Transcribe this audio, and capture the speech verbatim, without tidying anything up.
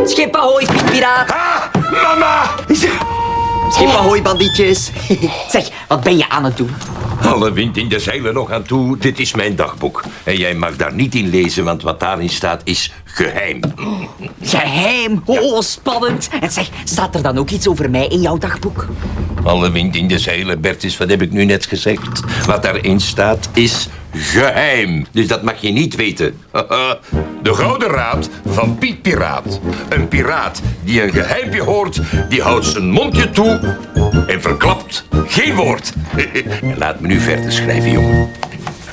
Schip ahoy, Piet-piraat. Ah, mama! Schip ahoy, bandietjes. Zeg, wat ben je aan het doen? Alle wind in de zeilen nog aan toe. Dit is mijn dagboek. En jij mag daar niet in lezen, want wat daarin staat is geheim. Geheim? Oh, spannend. En zeg, staat er dan ook iets over mij in jouw dagboek? Alle wind in de zeilen, Bertus, wat heb ik nu net gezegd? Wat daarin staat is geheim. Dus dat mag je niet weten. De Gouden Raad van Piet Piraat. Een piraat die een geheimpje hoort, die houdt zijn mondje toe en verklapt geen woord. Laat me nu verder schrijven, jongen.